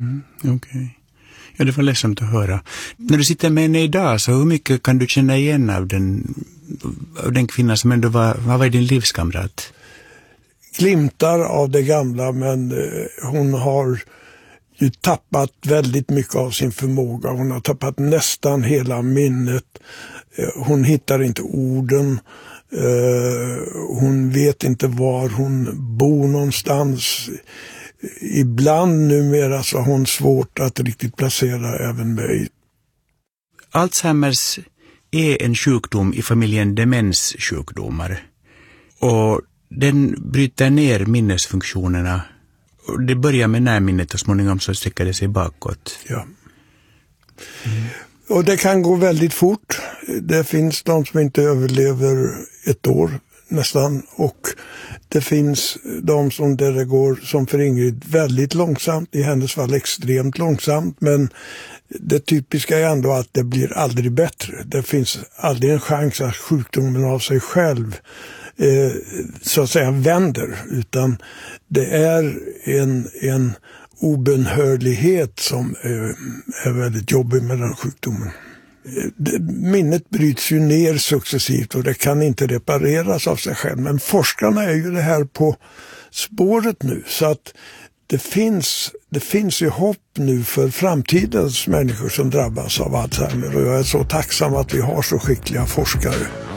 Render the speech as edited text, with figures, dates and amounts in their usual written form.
Okej. Ja, det var ledsamt att höra. När du sitter med henne idag, så hur mycket kan du känna igen av den kvinna som ändå var din livskamrat? Glimtar av det gamla, men hon har ju tappat väldigt mycket av sin förmåga. Hon har tappat nästan hela minnet. Hon hittar inte orden. Hon vet inte var hon bor någonstans. Ibland numera så har hon svårt att riktigt placera även mig. Alzheimers är en sjukdom i familjen demenssjukdomar. Och den bryter ner minnesfunktionerna. Och det börjar med närminnet och småningom så sträcker det sig bakåt. Ja. Och det kan gå väldigt fort. Det finns de som inte överlever ett år nästan, och det finns de som där det går, som för Ingrid, väldigt långsamt, i hennes fall extremt långsamt, men det typiska är ändå att det blir aldrig bättre. Det finns aldrig en chans att sjukdomen av sig själv så att säga vänder, utan det är en obönhörlighet som är väldigt jobbig med den sjukdomen. Minnet bryts ju ner successivt och det kan inte repareras av sig själv. Men forskarna är ju det här på spåret nu, så att det finns ju hopp nu för framtidens människor som drabbas av Alzheimer, och jag är så tacksam att vi har så skickliga forskare.